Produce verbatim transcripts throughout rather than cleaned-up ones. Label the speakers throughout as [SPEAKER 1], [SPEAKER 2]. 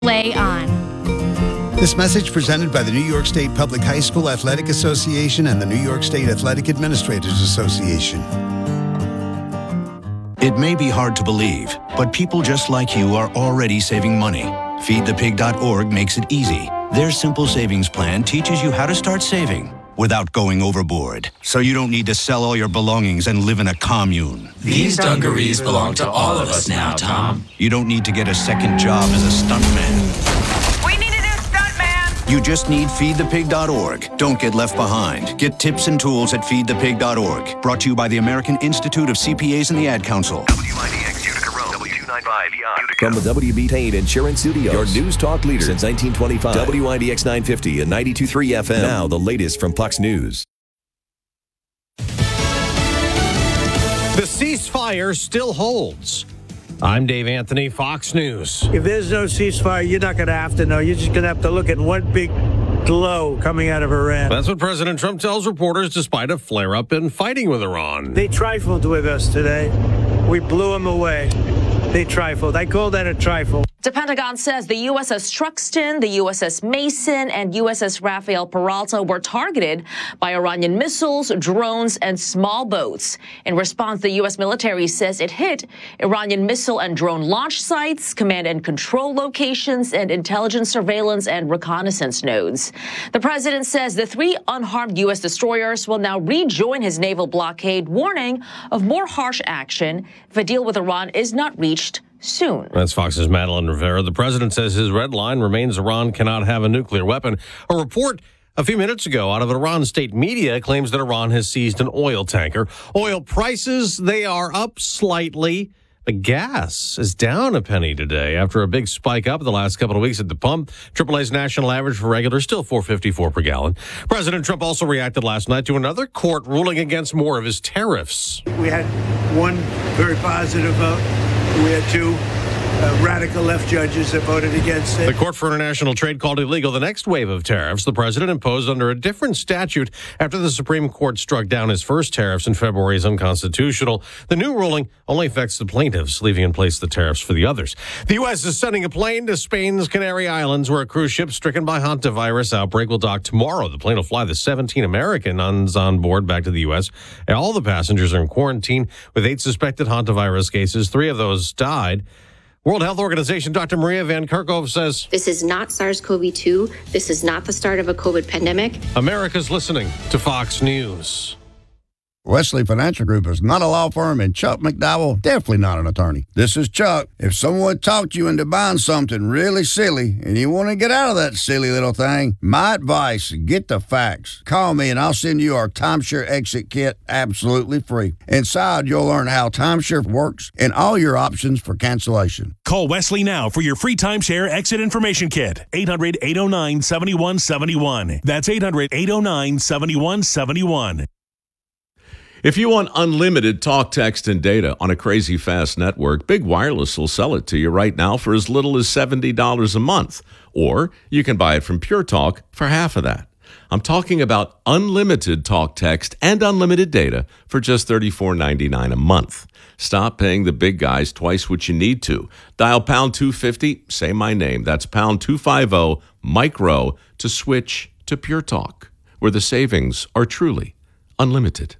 [SPEAKER 1] Play on.
[SPEAKER 2] This message presented by the New York State Public High School Athletic Association and the New York State Athletic Administrators Association.
[SPEAKER 3] It may be hard to believe, but people just like you are already saving money. feed the pig dot org makes it easy. Their simple savings plan teaches you how to start saving without going overboard, so you don't need to sell all your belongings and live in a commune.
[SPEAKER 4] These dungarees belong to all of us now, Tom.
[SPEAKER 3] You don't need to get a second job as a stuntman.
[SPEAKER 5] We need a new stuntman!
[SPEAKER 3] You just need feed the pig dot org. Don't get left behind. Get tips and tools at feed the pig dot org. Brought to you by the American Institute of C P As and the Ad Council.
[SPEAKER 6] W I D X Utica Road, W two ninety-five E I Utica.
[SPEAKER 7] From the W B Tain Insurance Studios, your news talk leader since nineteen twenty-five. W I D X nine fifty and ninety-two point three F M. Now the latest from Fox News.
[SPEAKER 8] The ceasefire still holds. I'm Dave Anthony, Fox News.
[SPEAKER 9] If there's no ceasefire, you're not going to have to know. You're just going to have to look at one big glow coming out of Iran.
[SPEAKER 8] That's what President Trump tells reporters despite a flare-up in fighting with Iran.
[SPEAKER 9] They trifled with us today. We blew them away. They trifled. I call that a trifle.
[SPEAKER 10] The Pentagon says the U S S Truxtun, the U S S Mason, and U S S Rafael Peralta were targeted by Iranian missiles, drones, and small boats. In response, the U S military says it hit Iranian missile and drone launch sites, command and control locations, and intelligence surveillance and reconnaissance nodes. The president says the three unharmed U S destroyers will now rejoin his naval blockade, warning of more harsh action if a deal with Iran is not reached soon.
[SPEAKER 8] That's Fox's Madeline Rivera. The president says his red line remains Iran cannot have a nuclear weapon. A report a few minutes ago out of Iran state media claims that Iran has seized an oil tanker. Oil prices, they are up slightly. But gas is down a penny today after a big spike up the last couple of weeks at the pump. triple A's national average for regular still four fifty-four per gallon. President Trump also reacted last night to another court ruling against more of his tariffs.
[SPEAKER 9] We had one very positive vote. We had two uh, radical left judges that voted against it.
[SPEAKER 8] The Court for International Trade called illegal the next wave of tariffs the president imposed under a different statute after the Supreme Court struck down his first tariffs in February as unconstitutional. The new ruling only affects the plaintiffs, leaving in place the tariffs for the others. The U S is sending a plane to Spain's Canary Islands, where a cruise ship stricken by hantavirus outbreak will dock tomorrow. The plane will fly the seventeen Americans on board back to the U S. And all the passengers are in quarantine with eight suspected hantavirus cases. Three of those died. World Health Organization Doctor Maria Van Kerkhove says,
[SPEAKER 11] this is not SARS-C o V two. This is not the start of a COVID pandemic.
[SPEAKER 8] America's listening to Fox News.
[SPEAKER 12] Wesley Financial Group is not a law firm, and Chuck McDowell definitely not an attorney. This is Chuck. If someone talked you into buying something really silly and you want to get out of that silly little thing, my advice, get the facts. Call me and I'll send you our timeshare exit kit absolutely free. Inside, you'll learn how timeshare works and all your options for cancellation.
[SPEAKER 13] Call Wesley now for your free timeshare exit information kit. eight hundred, eight oh nine, seven one seven one. That's eight hundred, eight oh nine, seven one seven one.
[SPEAKER 14] If you want unlimited talk, text, and data on a crazy fast network, Big Wireless will sell it to you right now for as little as seventy dollars a month. Or you can buy it from Pure Talk for half of that. I'm talking about unlimited talk, text, and unlimited data for just thirty-four ninety-nine a month. Stop paying the big guys twice what you need to. Dial pound two fifty, say my name. That's pound two fifty, micro, to switch to Pure Talk, where the savings are truly unlimited.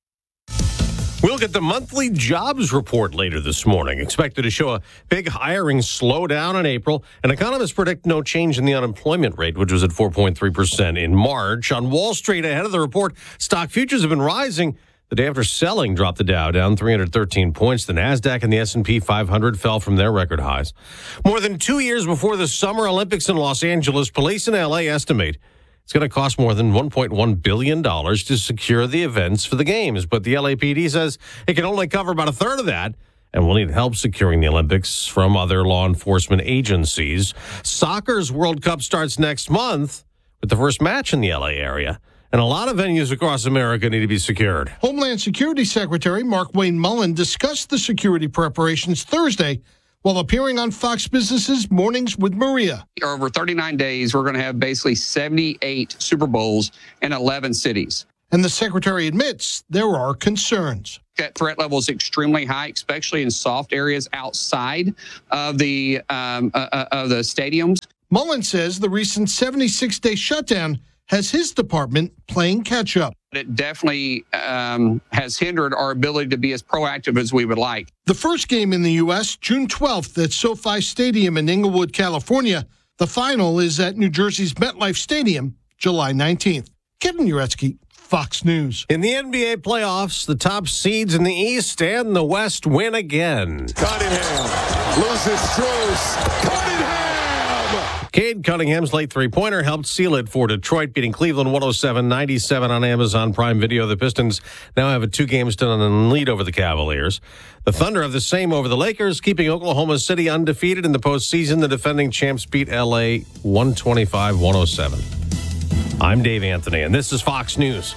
[SPEAKER 8] We'll get the monthly jobs report later this morning, expected to show a big hiring slowdown in April. And economists predict no change in the unemployment rate, which was at four point three percent in March. On Wall Street, ahead of the report, stock futures have been rising. The day after selling dropped the Dow down three hundred thirteen points. The NASDAQ and the S and P five hundred fell from their record highs. More than two years before the Summer Olympics in Los Angeles, police in L A estimate it's going to cost more than one point one billion dollars to secure the events for the games. But the L A P D says it can only cover about a third of that and will need help securing the Olympics from other law enforcement agencies. Soccer's World Cup starts next month with the first match in the L A area. And a lot of venues across America need to be secured.
[SPEAKER 15] Homeland Security Secretary Markwayne Mullin discussed the security preparations Thursday while appearing on Fox Business's Mornings with Maria.
[SPEAKER 16] Over thirty-nine days, we're going to have basically seventy-eight Super Bowls in eleven cities.
[SPEAKER 15] And the secretary admits there are concerns.
[SPEAKER 16] That threat level is extremely high, especially in soft areas outside of the um, uh, of the stadiums.
[SPEAKER 15] Mullen says the recent seventy-six day shutdown has his department playing catch up.
[SPEAKER 16] It definitely um, has hindered our ability to be as proactive as we would like.
[SPEAKER 15] The first game in the U S, June twelfth at SoFi Stadium in Inglewood, California. The final is at New Jersey's MetLife Stadium, July nineteenth. Kevin Uretsky, Fox News.
[SPEAKER 8] In the N B A playoffs, the top seeds in the East and the West win again.
[SPEAKER 1] Cunningham loses Strus. Cunningham!
[SPEAKER 8] Cade Cunningham's late three-pointer helped seal it for Detroit, beating Cleveland one oh seven ninety-seven on Amazon Prime Video. The Pistons now have a two-game to-none lead over the Cavaliers. The Thunder have the same over the Lakers, keeping Oklahoma City undefeated in the postseason. The defending champs beat L A one twenty-five one oh seven. I'm Dave Anthony, and this is Fox News.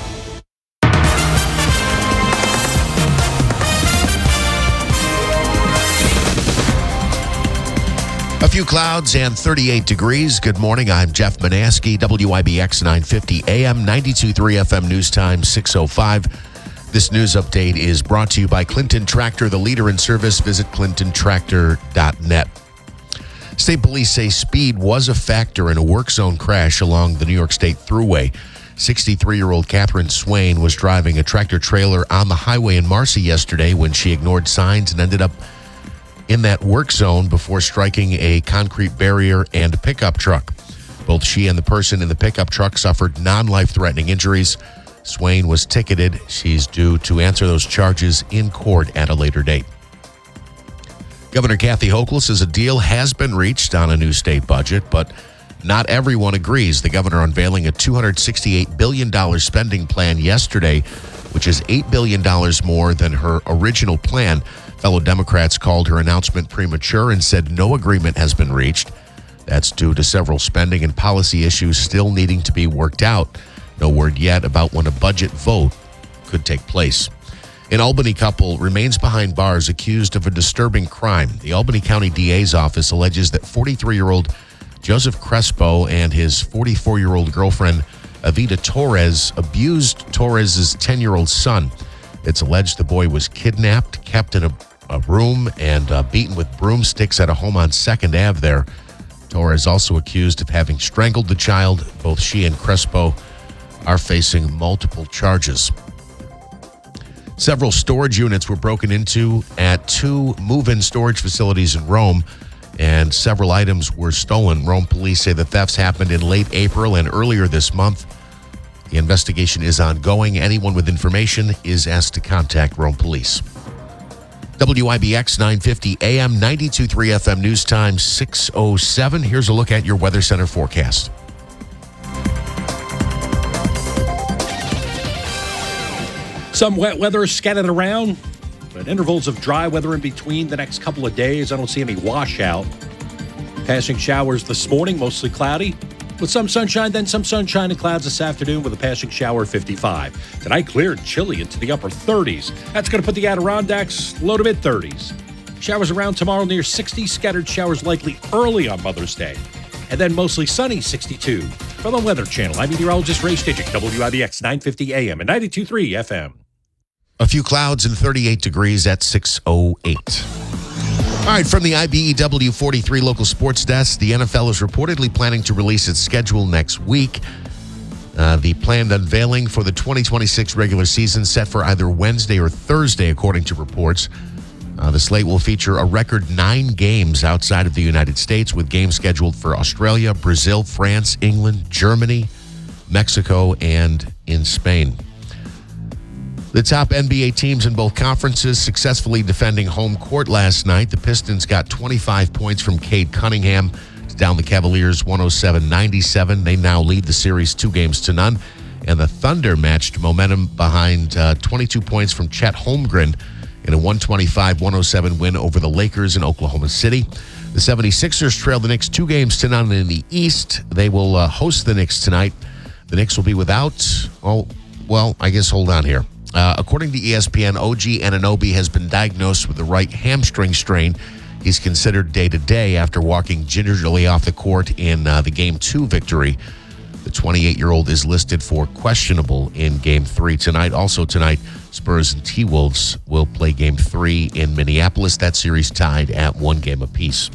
[SPEAKER 17] A few clouds and thirty-eight degrees. Good morning. I'm Jeff Manaski, W I B X nine fifty A M, ninety-two point three F M News Time, six oh five. This news update is brought to you by Clinton Tractor, the leader in service. Visit clinton tractor dot net. State police say speed was a factor in a work zone crash along the New York State Thruway. sixty-three-year-old Catherine Swain was driving a tractor trailer on the highway in Marcy yesterday when she ignored signs and ended up in that work zone before striking a concrete barrier and a pickup truck. Both she and the person in the pickup truck suffered non-life-threatening injuries. Swain was ticketed. She's due to answer those charges in court at a later date. Governor Kathy Hochul says a deal has been reached on a new state budget, but not everyone agrees. The governor unveiling a two hundred sixty-eight billion dollars spending plan yesterday, which is eight billion dollars more than her original plan. Fellow Democrats called her announcement premature and said no agreement has been reached. That's due to several spending and policy issues still needing to be worked out. No word yet about when a budget vote could take place. An Albany couple remains behind bars accused of a disturbing crime. The Albany County D A's office alleges that forty-three-year-old Joseph Crespo and his forty-four-year-old girlfriend, Evita Torres, abused Torres' ten-year-old son. It's alleged the boy was kidnapped, kept in a, a room, and uh, beaten with broomsticks at a home on second Avenue there. Torres also accused of having strangled the child. Both she and Crespo are facing multiple charges. Several storage units were broken into at two move-in storage facilities in Rome, and several items were stolen. Rome police say the thefts happened in late April and earlier this month. The investigation is ongoing. Anyone with information is asked to contact Rome Police. W I B X nine fifty A M, ninety-two point three F M News Time, six oh seven. Here's a look at your Weather Center forecast.
[SPEAKER 18] Some wet weather scattered around, but intervals of dry weather in between the next couple of days. I don't see any washout. Passing showers this morning, mostly cloudy, with some sunshine, then some sunshine and clouds this afternoon with a passing shower fifty-five. Tonight, clear and chilly into the upper thirties. That's going to put the Adirondacks low to mid-thirties. Showers around tomorrow near sixty. Scattered showers likely early on Mother's Day. And then mostly sunny, sixty-two. From the Weather Channel, I'm meteorologist Ray Stidgick, W I B X nine fifty A M and ninety-two point three F M.
[SPEAKER 17] A few clouds and thirty-eight degrees at six oh eight. All right, from the I B E W forty-three local sports desk, the N F L is reportedly planning to release its schedule next week. Uh, the planned unveiling for the twenty twenty-six regular season set for either Wednesday or Thursday, according to reports. Uh, the slate will feature a record nine games outside of the United States, with games scheduled for Australia, Brazil, France, England, Germany, Mexico, and in Spain. The top N B A teams in both conferences successfully defending home court last night. The Pistons got twenty-five points from Cade Cunningham to down the Cavaliers one oh seven ninety-seven. They now lead the series two games to none. And the Thunder matched momentum behind uh, twenty-two points from Chet Holmgren in a one twenty-five one oh seven win over the Lakers in Oklahoma City. The seventy-sixers trail the Knicks two games to none in the East. They will uh, host the Knicks tonight. The Knicks will be without, oh, well, I guess hold on here. Uh, according to E S P N, O G Anunoby has been diagnosed with the right hamstring strain. He's considered day-to-day after walking gingerly off the court in uh, the Game two victory. The The twenty-eight-year-old is listed for questionable in Game three tonight. Also tonight, Spurs and T-Wolves will play Game three in Minneapolis. That series tied at one game apiece.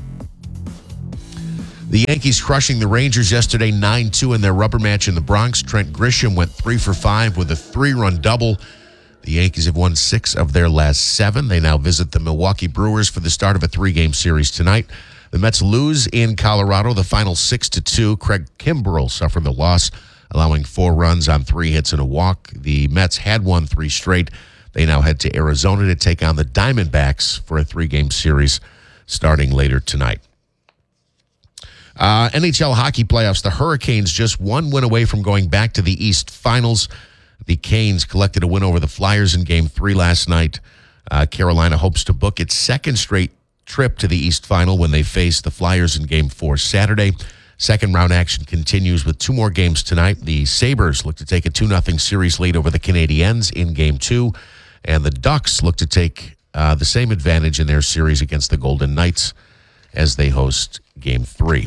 [SPEAKER 17] The Yankees crushing the Rangers yesterday nine two in their rubber match in the Bronx. Trent Grisham went three for five with a three-run double. The Yankees have won six of their last seven. They now visit the Milwaukee Brewers for the start of a three-game series tonight. The Mets lose in Colorado, the final six to two. Craig Kimbrell suffered the loss, allowing four runs on three hits and a walk. The Mets had won three straight. They now head to Arizona to take on the Diamondbacks for a three-game series starting later tonight. Uh, N H L hockey playoffs. The Hurricanes just one win away from going back to the East Finals. The Canes collected a win over the Flyers in Game three last night. Uh, Carolina hopes to book its second straight trip to the East Final when they face the Flyers in Game four Saturday. Second round action continues with two more games tonight. The Sabres look to take a two nothing series lead over the Canadiens in Game two. And the Ducks look to take uh, the same advantage in their series against the Golden Knights as they host Game three.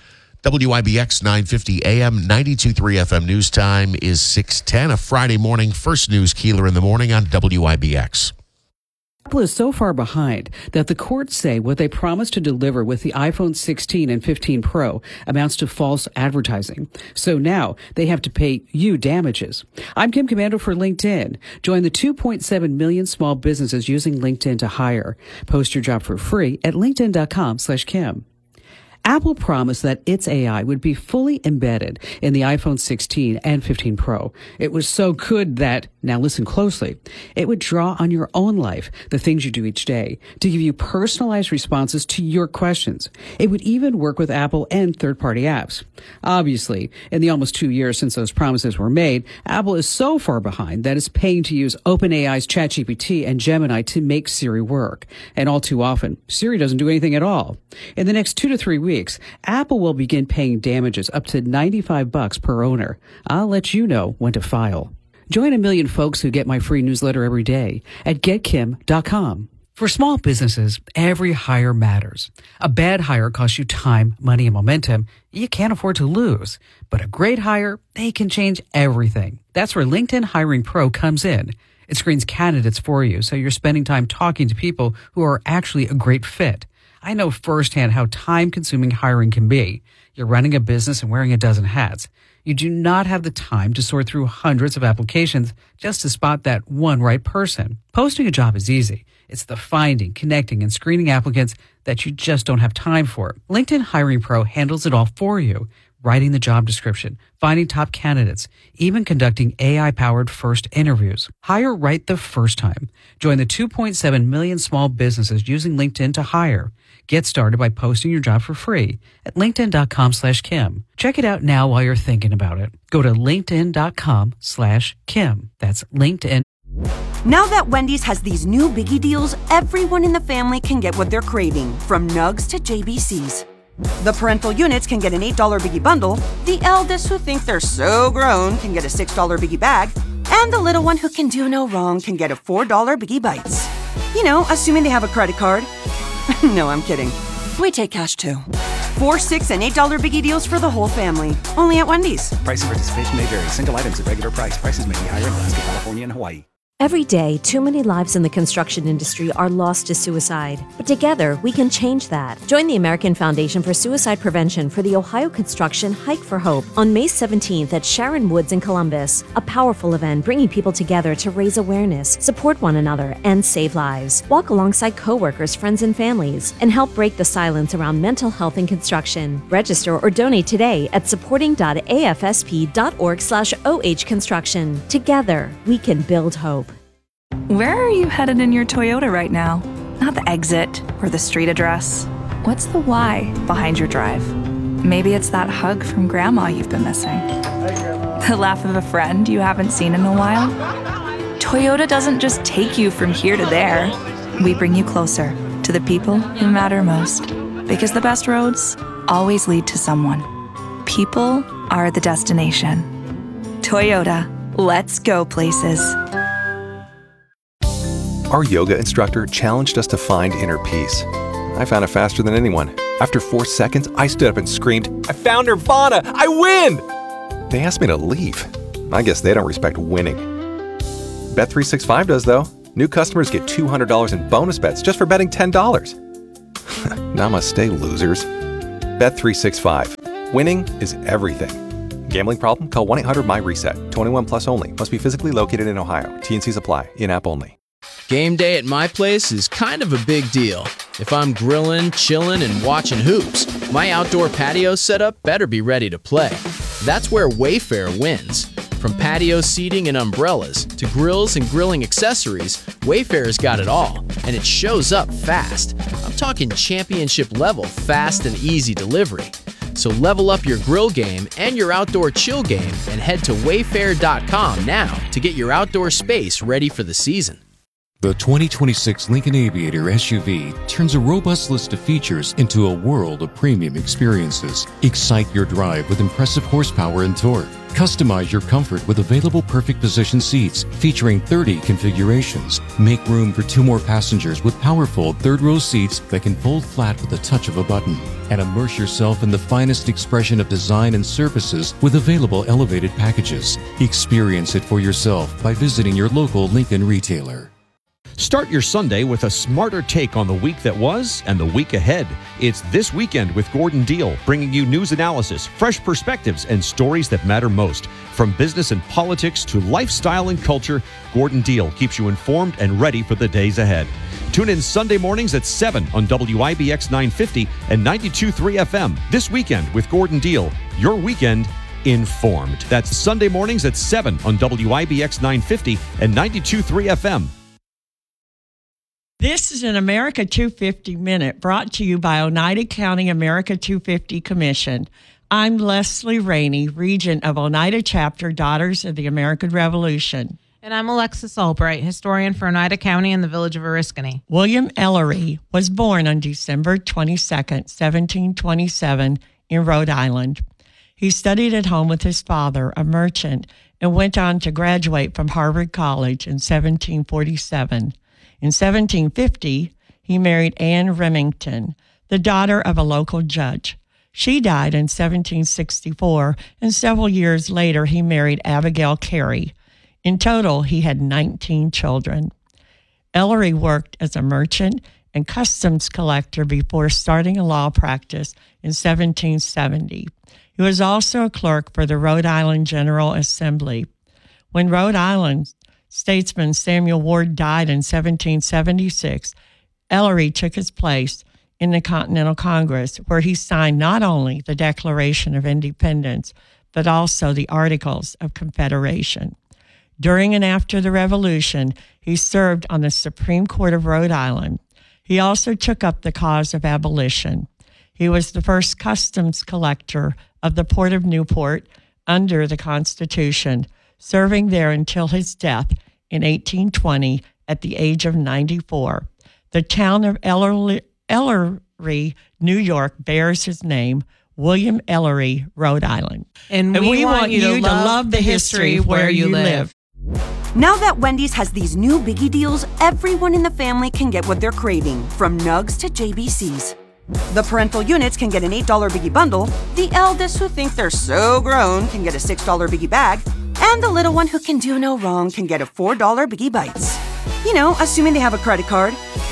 [SPEAKER 17] W I B X nine fifty A M, ninety-two point three F M news time is six ten, a Friday morning first news Keeler in the morning on W I B X.
[SPEAKER 19] Apple is so far behind that the courts say what they promised to deliver with the iPhone sixteen and fifteen Pro amounts to false advertising. So now they have to pay you damages. I'm Kim Commando for LinkedIn. Join the two point seven million small businesses using LinkedIn to hire. Post your job for free at linkedin.com slash Kim. Apple promised that its A I would be fully embedded in the iPhone sixteen and fifteen Pro. It was so good that, now listen closely, it would draw on your own life, the things you do each day, to give you personalized responses to your questions. It would even work with Apple and third-party apps. Obviously, in the almost two years since those promises were made, Apple is so far behind that it's paying to use OpenAI's ChatGPT and Gemini to make Siri work. And all too often, Siri doesn't do anything at all. In the next two to three weeks, Apple will begin paying damages up to ninety-five bucks per owner. I'll let you know when to file. Join a million folks who get my free newsletter every day at get kim dot com. For small businesses, every hire matters. A bad hire costs you time, money, and momentum you can't afford to lose. But a great hire, they can change everything. That's where LinkedIn Hiring Pro comes in. It screens candidates for you, so you're spending time talking to people who are actually a great fit. I know firsthand how time-consuming hiring can be. You're running a business and wearing a dozen hats. You do not have the time to sort through hundreds of applications just to spot that one right person. Posting a job is easy. It's the finding, connecting, and screening applicants that you just don't have time for. LinkedIn Hiring Pro handles it all for you. Writing the job description, finding top candidates, even conducting A I-powered first interviews. Hire right the first time. Join the two point seven million small businesses using LinkedIn to hire. Get started by posting your job for free at linkedin.com slash Kim. Check it out now while you're thinking about it. Go to linkedin.com slash Kim. That's LinkedIn.
[SPEAKER 20] Now that Wendy's has these new biggie deals, everyone in the family can get what they're craving, from nugs to J B Cs. The parental units can get an eight dollar biggie bundle, the eldest who think they're so grown can get a six dollar biggie bag, and the little one who can do no wrong can get a four dollar biggie bites. You know, assuming they have a credit card. No, I'm kidding. We take cash too. Four, six, and eight dollar biggie deals for the whole family. Only at Wendy's.
[SPEAKER 21] Price and participation may vary. Single items at regular price. Prices may be higher in Alaska, California, and Hawaii.
[SPEAKER 22] Every day, too many lives in the construction industry are lost to suicide. But together, we can change that. Join the American Foundation for Suicide Prevention for the Ohio Construction Hike for Hope on May seventeenth at Sharon Woods in Columbus. A powerful event bringing people together to raise awareness, support one another, and save lives. Walk alongside coworkers, friends, and families, and help break the silence around mental health in construction. Register or donate today at supporting.afsp.org slash OH construction. Together, we can build hope.
[SPEAKER 23] Where are you headed in your Toyota right now? Not the exit or the street address. What's the why behind your drive? Maybe it's that hug from Grandma you've been missing. The laugh of a friend you haven't seen in a while. Toyota doesn't just take you from here to there. We bring you closer to the people who matter most. Because the best roads always lead to someone. People are the destination. Toyota, let's go places.
[SPEAKER 24] Our yoga instructor challenged us to find inner peace. I found it faster than anyone. After four seconds, I stood up and screamed, "I found Nirvana! I win!" They asked me to leave. I guess they don't respect winning. Bet three sixty-five does, though. New customers get two hundred dollars in bonus bets just for betting ten dollars. Namaste, losers. Bet three sixty-five. Winning is everything. Gambling problem? Call one eight hundred my reset. twenty-one plus only. Must be physically located in Ohio. T and C's apply. In-app only.
[SPEAKER 2] Game day at my place is kind of a big deal. If I'm grilling, chilling, and watching hoops, my outdoor patio setup better be ready to play. That's where Wayfair wins. From patio seating and umbrellas to grills and grilling accessories, Wayfair's got it all, and it shows up fast. I'm talking championship level fast and easy delivery. So level up your grill game and your outdoor chill game and head to wayfair dot com now to get your outdoor space ready for the season.
[SPEAKER 3] The twenty twenty-six Lincoln Aviator S U V turns a robust list of features into a world of premium experiences. Excite your drive with impressive horsepower and torque. Customize your comfort with available perfect position seats featuring thirty configurations. Make room for two more passengers with powerful third-row seats that can fold flat with the touch of a button. And immerse yourself in the finest expression of design and services with available elevated packages. Experience it for yourself by visiting your local Lincoln retailer.
[SPEAKER 4] Start your Sunday with a smarter take on the week that was and the week ahead. It's This Weekend with Gordon Deal, bringing you news analysis, fresh perspectives, and stories that matter most. From business and politics to lifestyle and culture, Gordon Deal keeps you informed and ready for the days ahead. Tune in Sunday mornings at seven on W I B X nine fifty and ninety-two point three F M. This Weekend with Gordon Deal, your weekend informed. That's Sunday mornings at seven on W I B X nine fifty and ninety-two point three F M.
[SPEAKER 5] This is an America two fifty Minute brought to you by Oneida County America two fifty Commission. I'm Leslie Rainey, Regent of Oneida Chapter Daughters of the American Revolution.
[SPEAKER 25] And I'm Alexis Albright, historian for Oneida County and the village of Oriskany.
[SPEAKER 5] William Ellery was born on December twenty-second, seventeen twenty-seven, in Rhode Island. He studied at home with his father, a merchant, and went on to graduate from Harvard College in seventeen forty-seven. In seventeen fifty, he married Anne Remington, the daughter of a local judge. She died in seventeen sixty-four, and several years later he married Abigail Carey. In total, he had nineteen children. Ellery worked as a merchant and customs collector before starting a law practice in seventeen seventy. He was also a clerk for the Rhode Island General Assembly. When Rhode Island statesman Samuel Ward died in seventeen seventy-six, Ellery took his place in the Continental Congress, where he signed not only the Declaration of Independence, but also the Articles of Confederation. During and after the Revolution, he served on the Supreme Court of Rhode Island. He also took up the cause of abolition. He was the first customs collector of the Port of Newport under the Constitution, serving there until his death in eighteen twenty at the age of ninety-four. The town of Ellery, Ellery, New York bears his name, William Ellery, Rhode Island.
[SPEAKER 25] And,
[SPEAKER 5] and
[SPEAKER 25] we,
[SPEAKER 5] we
[SPEAKER 25] want,
[SPEAKER 5] want
[SPEAKER 25] you to
[SPEAKER 5] you
[SPEAKER 25] love,
[SPEAKER 5] to love
[SPEAKER 25] the history of where you live.
[SPEAKER 20] Now that Wendy's has these new biggie deals, everyone in the family can get what they're craving, from nugs to J B Cs. The parental units can get an eight dollar biggie bundle, the eldest who think they're so grown can get a six dollar biggie bag, and the little one who can do no wrong can get a four dollar biggie bites. You know, assuming they have a credit card.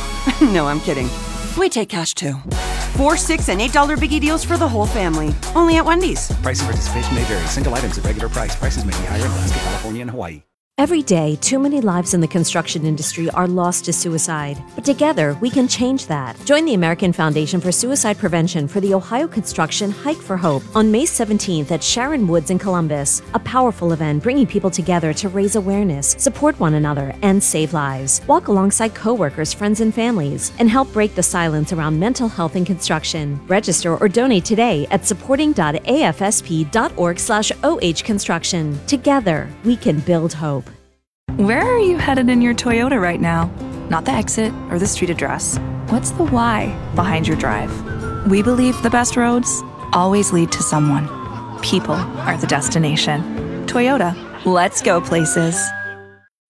[SPEAKER 20] No, I'm kidding. We take cash too. Four, six, and eight dollar biggie deals for the whole family. Only at Wendy's.
[SPEAKER 21] Price and participation may vary. Single items at regular price. Prices may be higher in Alaska, California, and Hawaii.
[SPEAKER 22] Every day, too many lives in the construction industry are lost to suicide. But together, we can change that. Join the American Foundation for Suicide Prevention for the Ohio Construction Hike for Hope on May seventeenth at Sharon Woods in Columbus. A powerful event bringing people together to raise awareness, support one another, and save lives. Walk alongside coworkers, friends, and families, and help break the silence around mental health in construction. Register or donate today at supporting dot a f s p dot org slash o h construction. Together, we can build hope.
[SPEAKER 23] Where are you headed in your Toyota right now? Not the exit or the street address. What's the why behind your drive? We believe the best roads always lead to someone. People are the destination. Toyota, let's go places.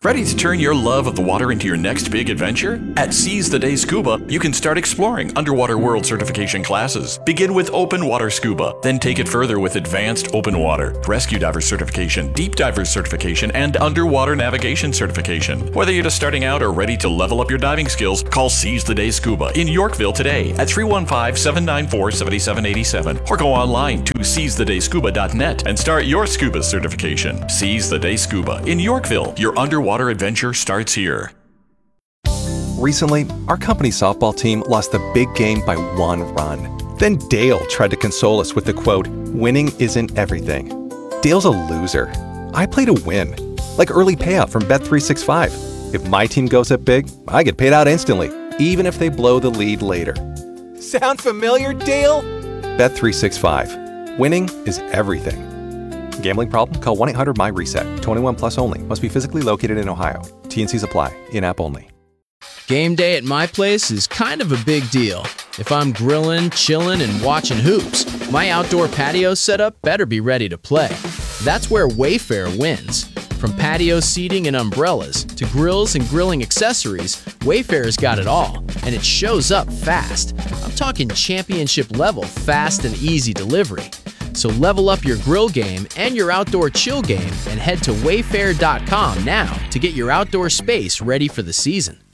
[SPEAKER 6] Ready to turn your love of the water into your next big adventure? At Seize the Day Scuba, you can start exploring underwater world certification classes. Begin with open water scuba, then take it further with advanced open water, rescue diver certification, deep diver certification, and underwater navigation certification. Whether you're just starting out or ready to level up your diving skills, call Seize the Day Scuba in Yorkville today at three one five, seven nine four, seven seven eight seven or go online to seize the day scuba dot net and start your scuba certification. Seize the Day Scuba in Yorkville. Your underwater Water adventure starts here.
[SPEAKER 24] Recently, our company softball team lost the big game by one run. Then Dale tried to console us with the quote, "Winning isn't everything." Dale's a loser. I play to win. Like early payout from Bet three sixty-five. If my team goes up big, I get paid out instantly, even if they blow the lead later. Sound familiar, Dale? Bet three sixty-five. Winning is everything. Gambling problem? Call one eight hundred my reset. twenty-one plus only. Must be physically located in Ohio. T and C's apply. In-app only.
[SPEAKER 2] Game day at my place is kind of a big deal. If I'm grilling, chilling, and watching hoops, my outdoor patio setup better be ready to play. That's where Wayfair wins. From patio seating and umbrellas to grills and grilling accessories, Wayfair's got it all, and it shows up fast. I'm talking championship level fast and easy delivery. So level up your grill game and your outdoor chill game and head to wayfair dot com now to get your outdoor space ready for the season.